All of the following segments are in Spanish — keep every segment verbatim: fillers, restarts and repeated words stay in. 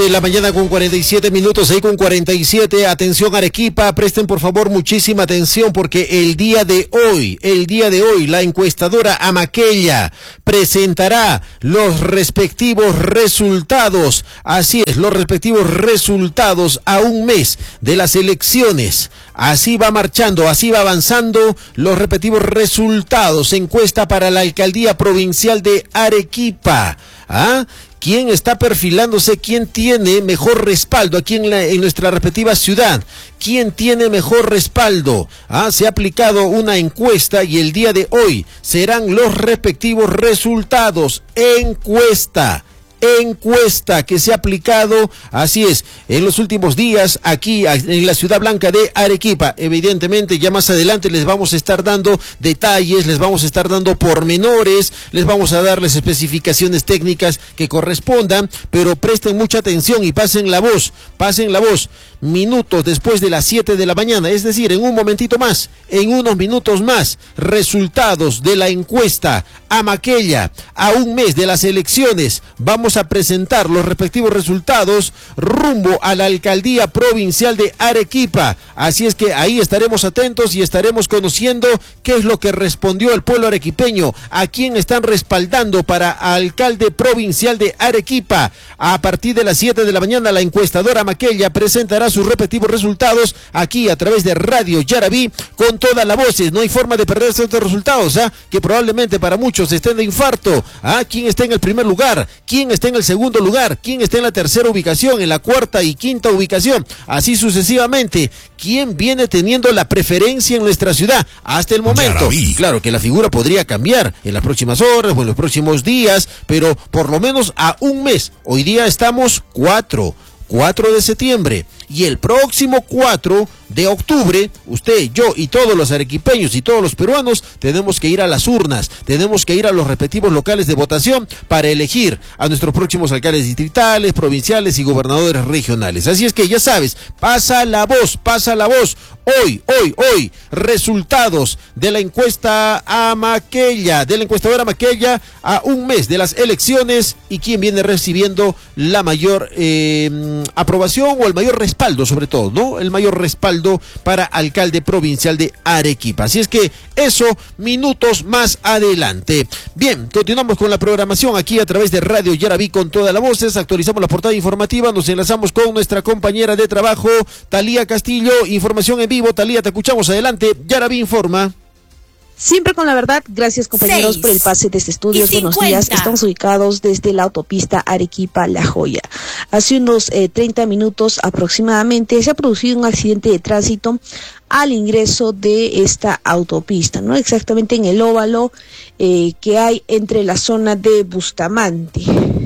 de la mañana con cuarenta y siete minutos, ahí con cuarenta y siete, atención Arequipa, presten por favor muchísima atención porque el día de hoy, el día de hoy, la encuestadora Amaquella presentará los respectivos resultados, así es, los respectivos resultados a un mes de las elecciones. Así va marchando, así va avanzando los respectivos resultados. Encuesta para la alcaldía provincial de Arequipa. ¿Ah? ¿Quién está perfilándose? ¿Quién tiene mejor respaldo aquí en, la, en nuestra respectiva ciudad? ¿Quién tiene mejor respaldo? ¿Ah? Se ha aplicado una encuesta y el día de hoy serán los respectivos resultados. Encuesta. Encuesta que se ha aplicado, así es, en los últimos días aquí en la ciudad blanca de Arequipa. Evidentemente ya más adelante les vamos a estar dando detalles, les vamos a estar dando pormenores, les vamos a darles especificaciones técnicas que correspondan, pero presten mucha atención y pasen la voz, pasen la voz, minutos después de las siete de la mañana, es decir, en un momentito más, en unos minutos más, resultados de la encuesta Amaquella, a un mes de las elecciones, vamos a presentar los respectivos resultados rumbo a la alcaldía provincial de Arequipa. Así es que ahí estaremos atentos y estaremos conociendo qué es lo que respondió el pueblo arequipeño, a quién están respaldando para alcalde provincial de Arequipa. A partir de las siete de la mañana la encuestadora Amaquella presentará sus respectivos resultados aquí a través de Radio Yarabí con todas las voces. No hay forma de perderse estos resultados, ¿ah? Que probablemente para muchos estén de infarto. ¿Ah? ¿Quién está en el primer lugar? ¿Quién está en el segundo lugar? ¿Quién está en la tercera ubicación? ¿En la cuarta y quinta ubicación? Así sucesivamente. ¿Quién viene teniendo la preferencia en nuestra ciudad hasta el momento? Claro que la figura podría cambiar en las próximas horas o en los próximos días, pero por lo menos a un mes. Hoy día estamos cuatro. cuatro de septiembre y el próximo cuatro de octubre, usted, yo y todos los arequipeños y todos los peruanos tenemos que ir a las urnas, tenemos que ir a los respectivos locales de votación para elegir a nuestros próximos alcaldes distritales, provinciales y gobernadores regionales. Así es que ya sabes, pasa la voz, pasa la voz. Hoy, hoy, hoy, resultados de la encuesta Amaquella, de la encuestadora Amaquella a un mes de las elecciones y quién viene recibiendo la mayor eh, aprobación o el mayor respaldo, sobre todo, ¿no? El mayor respaldo para alcalde provincial de Arequipa. Así es que eso, minutos más adelante. Bien, continuamos con la programación aquí a través de Radio Yarabí con todas las voces. Actualizamos la portada informativa, nos enlazamos con nuestra compañera de trabajo, Talía Castillo. Información en vivo, Talía, te escuchamos. Adelante, Yarabí informa. Siempre con la verdad, gracias compañeros por el pase desde estudios, buenos días, estamos ubicados desde la autopista Arequipa-La Joya. Hace unos eh, treinta minutos aproximadamente se ha producido un accidente de tránsito al ingreso de esta autopista, ¿no? Exactamente en el óvalo eh, que hay entre la zona de Bustamante.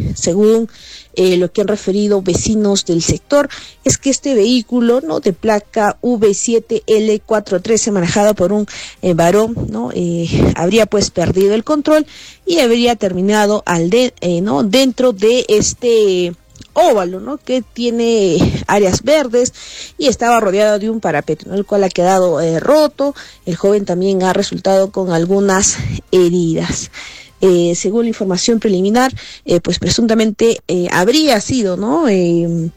Según eh, lo que han referido vecinos del sector, es que este vehículo, ¿no?, de placa V siete L cuatro trece manejado por un eh, varón, ¿no?, eh, habría pues perdido el control y habría terminado al de, eh, ¿no?, dentro de este óvalo, ¿no?, que tiene áreas verdes y estaba rodeado de un parapeto, ¿no?, el cual ha quedado eh, roto. El joven también ha resultado con algunas heridas. Eh, según la información preliminar, eh, pues presuntamente eh, habría sido, ¿no?, eh,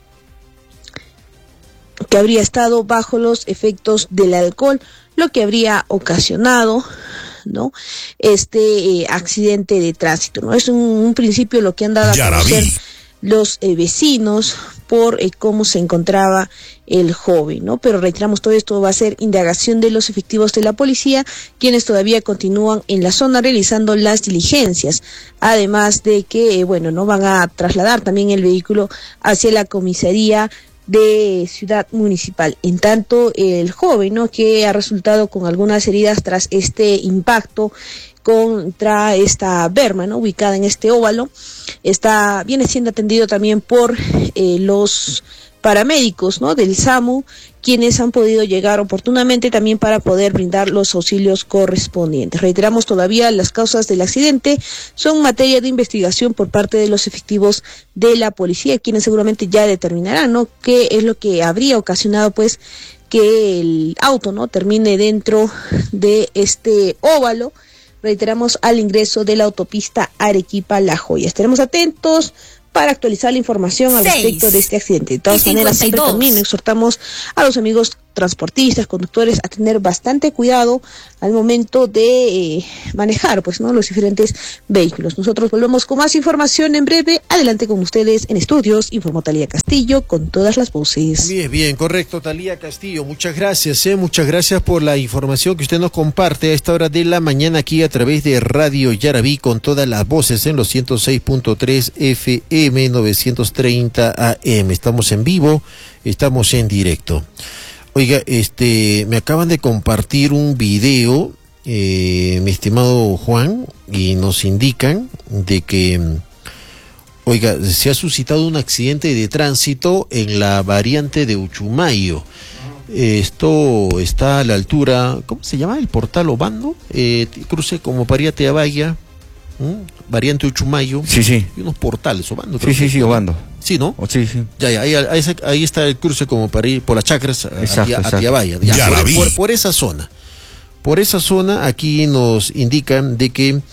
que habría estado bajo los efectos del alcohol, lo que habría ocasionado, ¿no?, este eh, accidente de tránsito, ¿no? Es un, un principio lo que han dado a conocer los eh, vecinos por eh, cómo se encontraba el joven, ¿no? Pero reiteramos, todo esto va a ser indagación de los efectivos de la policía, quienes todavía continúan en la zona realizando las diligencias, además de que, eh, bueno, no van a trasladar también el vehículo hacia la comisaría de Ciudad Municipal. En tanto, el joven, ¿no?, que ha resultado con algunas heridas tras este impacto contra esta berma, ¿no?, ubicada en este óvalo, está viene siendo atendido también por eh, los paramédicos, ¿no?, del SAMU, quienes han podido llegar oportunamente también para poder brindar los auxilios correspondientes. Reiteramos, todavía las causas del accidente son materia de investigación por parte de los efectivos de la policía, quienes seguramente ya determinarán, ¿no?, qué es lo que habría ocasionado pues que el auto, ¿no?, termine dentro de este óvalo. Reiteramos, al ingreso de la autopista Arequipa-La Joya. Estaremos atentos para actualizar la información al respecto de este accidente. De todas maneras, siempre también exhortamos a los amigos transportistas, conductores, a tener bastante cuidado al momento de eh, manejar, pues, ¿no?, los diferentes vehículos. Nosotros volvemos con más información en breve. Adelante con ustedes en estudios, informó Talía Castillo con todas las voces. Bien, bien, correcto, Talía Castillo. Muchas gracias, eh, muchas gracias por la información que usted nos comparte a esta hora de la mañana aquí a través de Radio Yarabí con todas las voces en los ciento seis punto tres F M, novecientos treinta A M. Estamos en vivo, estamos en directo. Oiga, este, me acaban de compartir un video, eh, mi estimado Juan, y nos indican de que, oiga, se ha suscitado un accidente de tránsito en la variante de Uchumayo. Esto está a la altura, ¿cómo se llama? El Portal Obando, eh, cruce como Pariate Abaya, ¿Mm? variante Uchumayo. Sí, sí. Y unos portales, Obando. Sí, sí, sí, Obando. Sí, ¿no? Oh, sí, sí. Ya, ya, ahí, ahí, ahí está el cruce como para ir por las chacras exacto, a Tiabaya. Ya, ya por, vi. por, por esa zona. Por esa zona aquí nos indican de que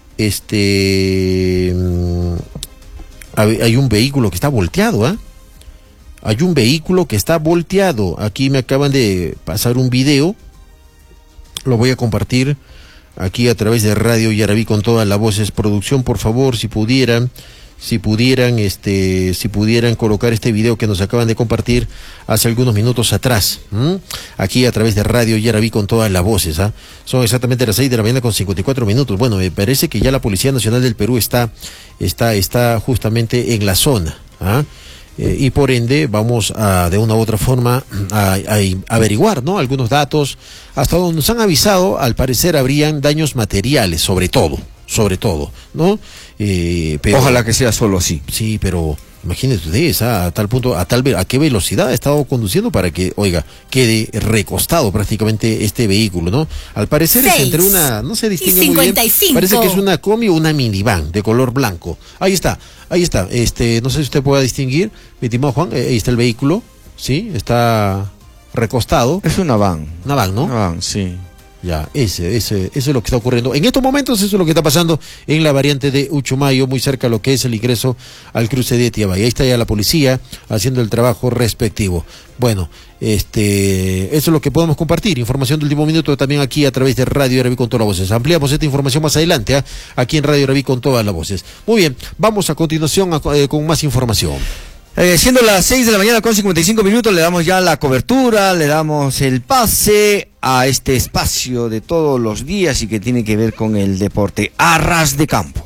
este hay un vehículo que está volteado, ¿ah? ¿eh? Hay un vehículo que está volteado. Aquí me acaban de pasar un video. Lo voy a compartir aquí a través de Radio Yarabí con todas las voces. Producción, por favor, si pudieran, si pudieran, este, si pudieran colocar este video que nos acaban de compartir hace algunos minutos atrás, ¿m? Aquí a través de Radio Yarabí con todas las voces, ¿ah? Son exactamente las seis de la mañana con cincuenta y cuatro minutos. Bueno, me parece que ya la Policía Nacional del Perú está, está, está justamente en la zona, ¿ah? Eh, y por ende vamos a de una u otra forma a, a averiguar, ¿no?, algunos datos. Hasta donde nos han avisado, al parecer habrían daños materiales, sobre todo, sobre todo, ¿no? Eh, pero, ojalá que sea solo así. Sí, pero imagínense ustedes, ¿ah? a tal punto, a tal a qué velocidad ha estado conduciendo para que, oiga, quede recostado prácticamente este vehículo, ¿no? Al parecer es entre una, no se distingue muy bien, parece que es una combi o una minivan de color blanco. Ahí está, ahí está, este, no sé si usted pueda distinguir, mi estimado Juan, ahí está el vehículo, sí, está recostado. Es una van. Una van, ¿no? Una van, sí. Ya, ese, ese, eso es lo que está ocurriendo. En estos momentos eso es lo que está pasando en la variante de Uchumayo, muy cerca de lo que es el ingreso al cruce de Tiabaya. Ahí está ya la policía haciendo el trabajo respectivo. Bueno, este, eso es lo que podemos compartir. Información de último minuto también aquí a través de Radio Yarabí con todas las voces. Ampliamos esta información más adelante, ¿eh? Aquí en Radio Yarabí con todas las voces. Muy bien, vamos a continuación a, eh, con más información. Eh, siendo las seis de la mañana con cincuenta y cinco minutos, le damos ya la cobertura, le damos el pase a este espacio de todos los días y que tiene que ver con el deporte. A ras de campo.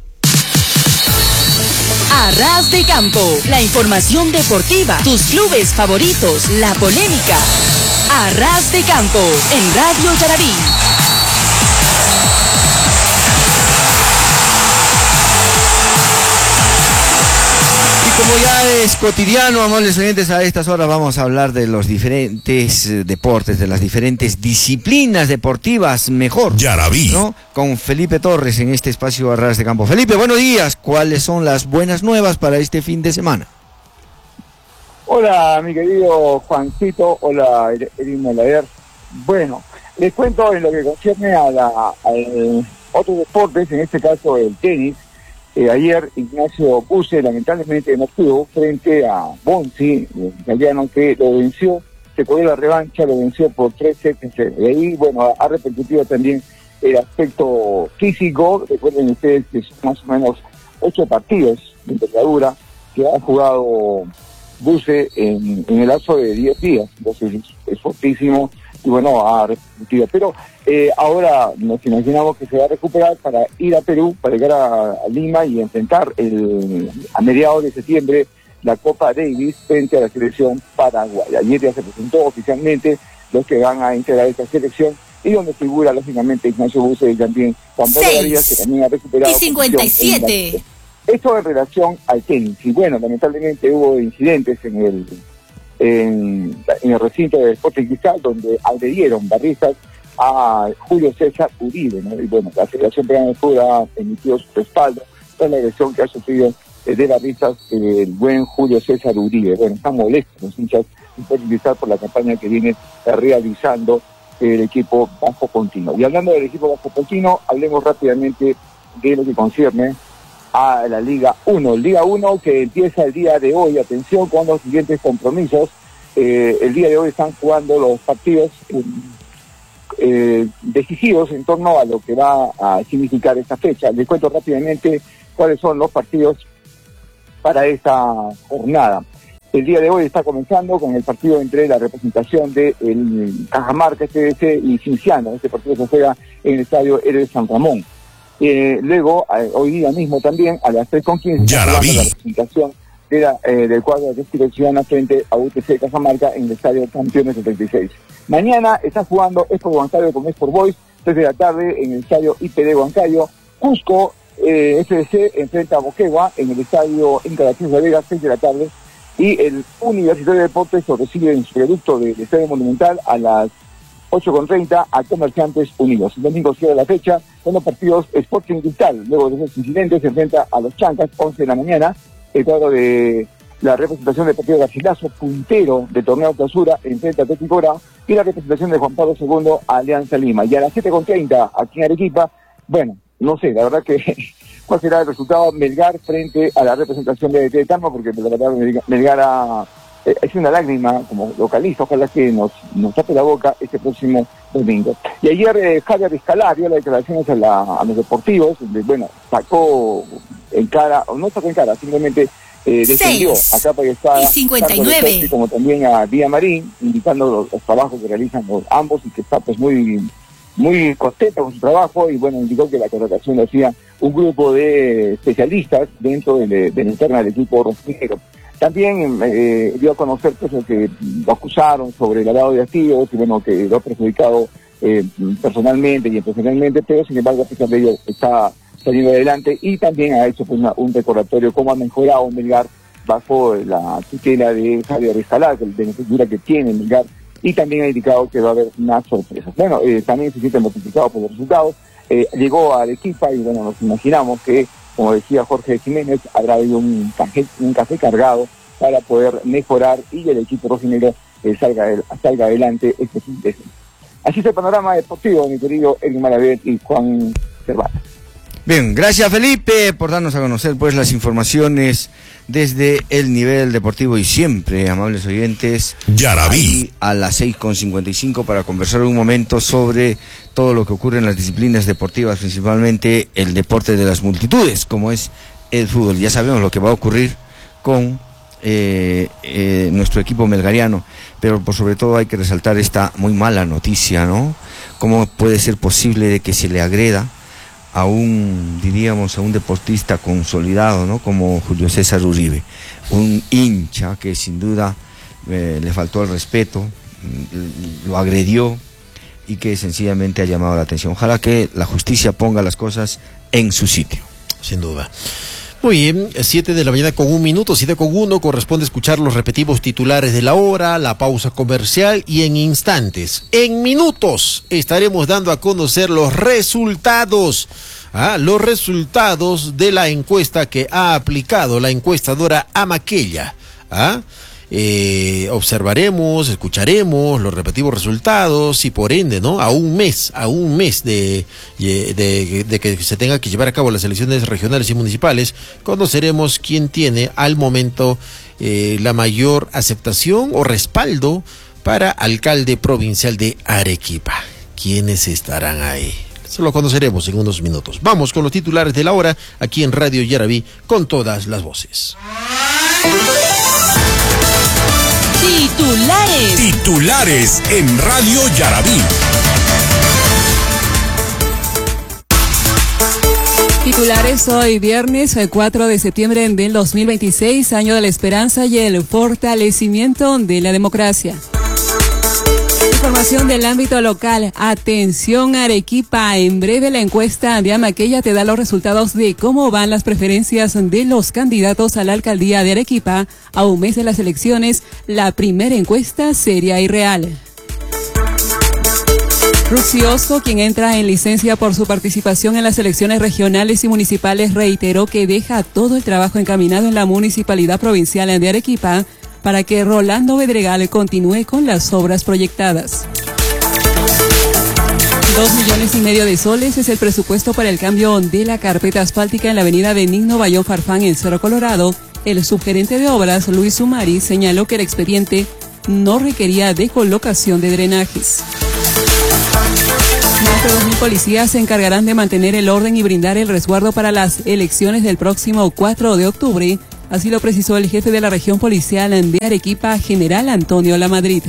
A ras de campo, la información deportiva, tus clubes favoritos, la polémica. A ras de campo, en Radio Yarabí. Como ya es cotidiano, amables oyentes, a estas horas vamos a hablar de los diferentes eh, deportes, de las diferentes disciplinas deportivas, mejor, Yarabí, ¿no? Con Felipe Torres en este espacio a ras de campo. Felipe, buenos días. ¿Cuáles son las buenas nuevas para este fin de semana? Hola, mi querido Juancito. Hola, Erin Molader. Bueno, les cuento en lo que concierne a, la, a otros deportes, en este caso el tenis. Eh, ayer Ignacio Buse lamentablemente no pudo frente a Bonzi, el italiano, que lo venció, se cogió la revancha, lo venció por tres sets. Y ahí, bueno, ha repercutido también el aspecto físico. Recuerden ustedes que son más o menos ocho partidos de envergadura que ha jugado Buse en, en el lapso de diez días, entonces es, es fortísimo y bueno, ha repercutido. Pero eh, ahora nos imaginamos que se va a recuperar para ir a Perú, para llegar a, a Lima y enfrentar el, a mediados de septiembre la Copa Davis frente a la selección paraguaya. Ayer ya se presentó oficialmente los que van a integrar esta selección y donde figura lógicamente Ignacio Buse y también Juan Pablo Varillas, que también ha recuperado. Y cincuenta y siete. Esto en relación al tenis. Y bueno, lamentablemente hubo incidentes en el en, en el recinto de Sporting Cristal, donde agredieron barristas a Julio César Uribe, ¿no? Y bueno, la Federación Peruana de Fútbol ha emitido su respaldo por la agresión que ha sufrido eh, de barristas eh, el buen Julio César Uribe. Bueno, están molestos los hinchas de Sporting Cristal por la campaña que viene eh, realizando el equipo Bajo Contino. Y hablando del equipo Bajo Contino, hablemos rápidamente de lo que concierne a la Liga uno. Liga uno que empieza el día de hoy, atención con los siguientes compromisos. Eh, el día de hoy están jugando los partidos eh, eh, decisivos en torno a lo que va a significar esta fecha. Les cuento rápidamente cuáles son los partidos para esta jornada. El día de hoy está comenzando con el partido entre la representación de el Cajamarca S D C y Cinciano. Este partido se juega en el estadio Héroes San Ramón. Eh, luego, eh, hoy día mismo también, a las tres con quince, la representación de la, eh, del cuadro de Estilo Ciudadana frente a U T C Cajamarca en el estadio Campeones setenta y seis. Mañana está jugando Sport Huancayo con Sport Boys, tres de la tarde en el estadio I P D Huancayo. Cusco eh, S D C enfrenta a Moquegua en el estadio Inca de Las Vegas, seis de la tarde. Y el Universitario de Deportes lo recibe en su producto del Estadio Monumental a las ocho con treinta a Comerciantes Unidos. El domingo cierra la fecha con los partidos Sporting Cristal. Luego de esos incidentes se enfrenta a los Chancas, once de la mañana. El cuadro de la representación del partido Garcilaso, puntero de torneo clausura, enfrenta a Atlético Grau. Y la representación de Juan Pablo segundo a Alianza Lima. Y a las siete con treinta aquí en Arequipa, bueno, no sé, la verdad que cuál será el resultado. Melgar frente a la representación de, de Tarma, porque la verdad Melgar ha, eh, es una lágrima como localista, ojalá que nos, nos tape la boca este próximo domingo. Y ayer eh, Javier Escalar dio las declaraciones a, la, a los deportivos, donde, bueno, sacó en cara, o no sacó en cara, simplemente eh, defendió a capa y espada, y cincuenta y nueve. Tanto como también a Vía Marín, indicando los, los trabajos que realizan los, ambos y que está pues muy... muy contento con su trabajo, y bueno, indicó que la contratación lo hacía un grupo de especialistas dentro de, de la interna del equipo rojinegro. También eh, dio a conocer pues, lo que lo acusaron sobre el lavado de activos, y bueno, que lo ha perjudicado eh, personalmente y empresarialmente, pero sin embargo, a pesar de ello, está saliendo adelante, y también ha hecho pues, una, un recordatorio cómo ha mejorado Melgar bajo la tutela de Javier Escalar, de la figura que tiene Melgar, y también ha indicado que va a haber unas sorpresas. Bueno, eh, también se siente mortificado por los resultados. Eh, llegó a Arequipa y bueno, nos imaginamos que, como decía Jorge Jiménez, habrá habido un café, un café cargado para poder mejorar y el equipo rojinegro eh, salga, salga adelante este fin de semana. Así es el panorama deportivo, mi querido Edwin Malavet y Juan Cervantes. Bien, gracias Felipe por darnos a conocer pues las informaciones desde el nivel deportivo, y siempre, amables oyentes, Yaraví a las seis con cincuenta y cinco para conversar un momento sobre todo lo que ocurre en las disciplinas deportivas, principalmente el deporte de las multitudes, como es el fútbol. Ya sabemos lo que va a ocurrir con eh, eh, nuestro equipo melgariano, pero por sobre todo hay que resaltar esta muy mala noticia, ¿no? ¿Cómo puede ser posible de que se le agreda a un, diríamos, a un deportista consolidado, ¿no? Como Julio César Uribe, un hincha que sin duda eh, le faltó el respeto, lo agredió y que sencillamente ha llamado la atención? Ojalá que la justicia ponga las cosas en su sitio. Sin duda. Muy bien, siete de la mañana con un minuto, siete con uno, corresponde escuchar los respectivos titulares de la hora, la pausa comercial, y en instantes, en minutos, estaremos dando a conocer los resultados, ¿ah? los resultados de la encuesta que ha aplicado la encuestadora Amaquella, ¿ah? Eh, observaremos, escucharemos los respectivos resultados y por ende, ¿no? A un mes, a un mes de, de, de, de que se tenga que llevar a cabo las elecciones regionales y municipales, conoceremos quién tiene al momento eh, la mayor aceptación o respaldo para alcalde provincial de Arequipa. ¿Quiénes estarán ahí? Eso lo conoceremos en unos minutos. Vamos con los titulares de la hora aquí en Radio Yaraví con todas las voces. Titulares. Titulares en Radio Yaraví. Titulares hoy viernes cuatro de septiembre del dos mil veintiséis, año de la esperanza y el fortalecimiento de la democracia. Información del ámbito local. Atención Arequipa, en breve la encuesta de Amaquella te da los resultados de cómo van las preferencias de los candidatos a la alcaldía de Arequipa a un mes de las elecciones, la primera encuesta seria y real. Rucioso, quien entra en licencia por su participación en las elecciones regionales y municipales, reiteró que deja todo el trabajo encaminado en la municipalidad provincial de Arequipa para que Rolando Bedregal continúe con las obras proyectadas. Dos millones y medio de soles es el presupuesto para el cambio de la carpeta asfáltica en la avenida Benigno Bayón Farfán en Cerro Colorado. El subgerente de obras, Luis Sumari, señaló que el expediente no requería de colocación de drenajes. Más de dos mil policías se encargarán de mantener el orden y brindar el resguardo para las elecciones del próximo cuatro de octubre. Así lo precisó el jefe de la región policial de Arequipa, general Antonio Lamadrid.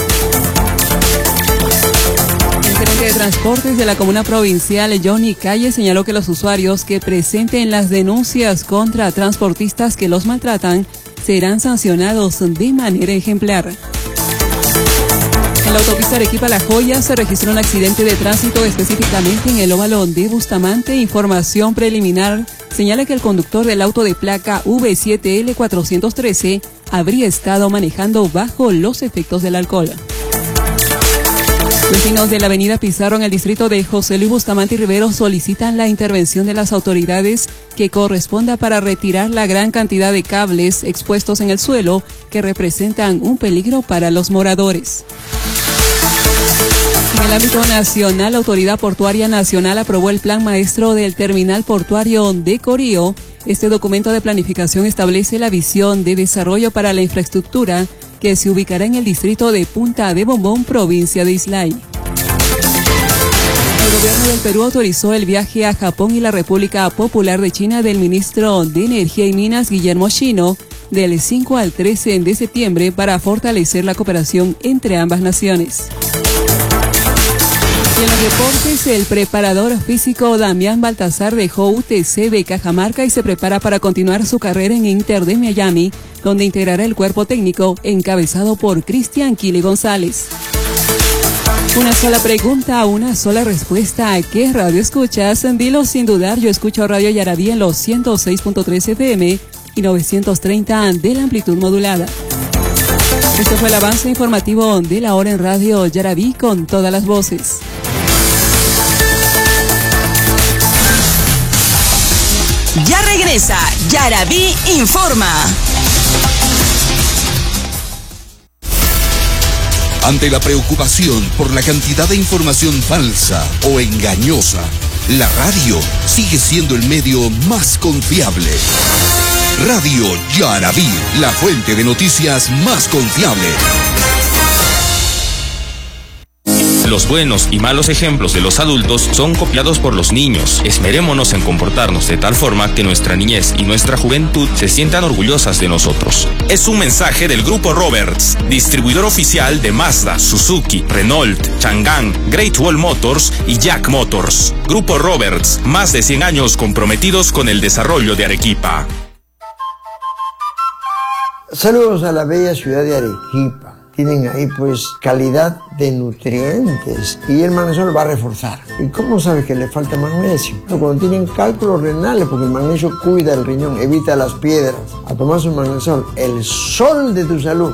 El gerente de transportes de la comuna provincial, Johnny Calle, señaló que los usuarios que presenten las denuncias contra transportistas que los maltratan serán sancionados de manera ejemplar. En la autopista Arequipa-La Joya se registró un accidente de tránsito, específicamente en el óvalo de Bustamante. Información preliminar señala que el conductor del auto de placa V siete L cuatrocientos trece habría estado manejando bajo los efectos del alcohol. Vecinos de la avenida Pizarro en el distrito de José Luis Bustamante y Rivero solicitan la intervención de las autoridades que corresponda para retirar la gran cantidad de cables expuestos en el suelo que representan un peligro para los moradores. En el ámbito nacional, la Autoridad Portuaria Nacional aprobó el Plan Maestro del Terminal Portuario de Corío. Este documento de planificación establece la visión de desarrollo para la infraestructura que se ubicará en el distrito de Punta de Bombón, provincia de Islay. El gobierno del Perú autorizó el viaje a Japón y la República Popular de China del ministro de Energía y Minas, Guillermo Shino, del cinco al trece de septiembre para fortalecer la cooperación entre ambas naciones. Y en los deportes, el preparador físico Damián Baltazar dejó U T C de Cajamarca y se prepara para continuar su carrera en Inter de Miami, donde integrará el cuerpo técnico encabezado por Cristian Kili González. Una sola pregunta, una sola respuesta. ¿A qué radio escuchas? Dilo sin dudar. Yo escucho Radio Yarabí en los ciento seis punto tres F M y novecientos treinta de la amplitud modulada. Este fue el avance informativo de la hora en Radio Yarabí con todas las voces. Ya regresa Yarabí Informa. Ante la preocupación por la cantidad de información falsa o engañosa, la radio sigue siendo el medio más confiable. Radio Yarabí, la fuente de noticias más confiable. Los buenos y malos ejemplos de los adultos son copiados por los niños. Esmerémonos en comportarnos de tal forma que nuestra niñez y nuestra juventud se sientan orgullosas de nosotros. Es un mensaje del Grupo Roberts, distribuidor oficial de Mazda, Suzuki, Renault, Chang'an, Great Wall Motors y Jack Motors. Grupo Roberts, más de cien años comprometidos con el desarrollo de Arequipa. Saludos a la bella ciudad de Arequipa. Tienen ahí pues calidad de nutrientes y el magnesio va a reforzar. ¿Y cómo sabes que le falta magnesio? Cuando tienen cálculos renales, porque el magnesio cuida el riñón, evita las piedras. A tomar su magnesio, el sol de tu salud.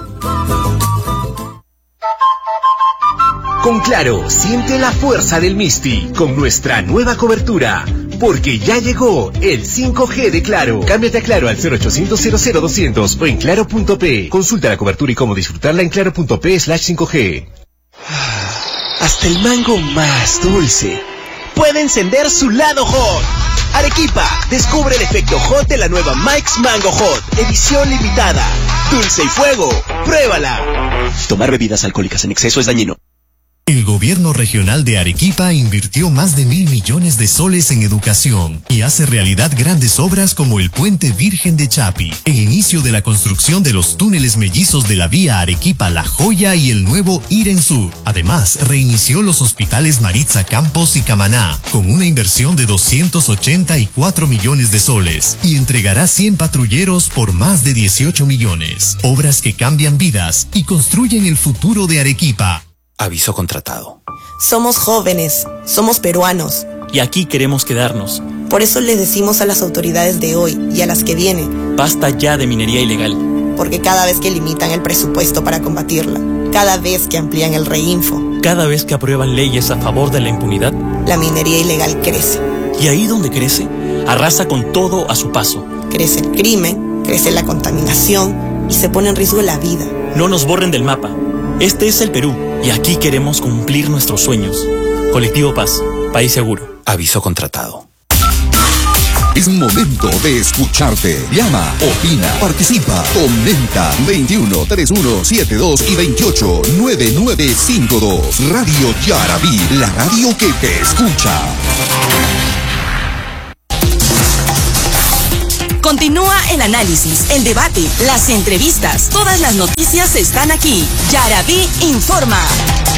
Con Claro, siente la fuerza del Misti con nuestra nueva cobertura. Porque ya llegó el cinco G de Claro. Cámbiate a Claro al cero ochocientos cero cero doscientos o en claro punto pe. Consulta la cobertura y cómo disfrutarla en claro punto pe slash cinco G. Hasta el mango más dulce puede encender su lado hot. Arequipa, descubre el efecto hot de la nueva Mike's Mango Hot, edición limitada. Dulce y fuego, pruébala. Tomar bebidas alcohólicas en exceso es dañino. El gobierno regional de Arequipa invirtió más de mil millones de soles en educación y hace realidad grandes obras como el Puente Virgen de Chapi, el inicio de la construcción de los túneles mellizos de la vía Arequipa-La Joya y el nuevo Iren Sur. Además, reinició los hospitales Maritza Campos y Camaná con una inversión de doscientos ochenta y cuatro millones de soles y entregará cien patrulleros por más de dieciocho millones. Obras que cambian vidas y construyen el futuro de Arequipa. Aviso contratado. Somos jóvenes, somos peruanos. Y aquí queremos quedarnos. Por eso les decimos a las autoridades de hoy y a las que vienen. Basta ya de minería ilegal. Porque cada vez que limitan el presupuesto para combatirla, cada vez que amplían el reinfo, cada vez que aprueban leyes a favor de la impunidad, la minería ilegal crece. Y ahí donde crece, arrasa con todo a su paso. Crece el crimen, crece la contaminación y se pone en riesgo la vida. No nos borren del mapa. Este es el Perú y aquí queremos cumplir nuestros sueños. Colectivo Paz, país seguro. Aviso contratado. Es momento de escucharte. Llama, opina, participa, comenta. veintiuno, treinta y uno, setenta y dos y veintiocho, noventa y nueve cincuenta y dos. Radio Yarabí, la radio que te escucha. Continúa el análisis, el debate, las entrevistas. Todas las noticias están aquí. Yarabí informa.